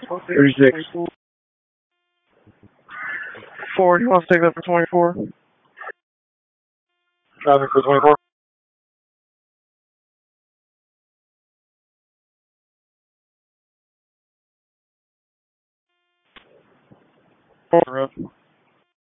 36. 4, you want to take that for 24? Traffic for 24. Road.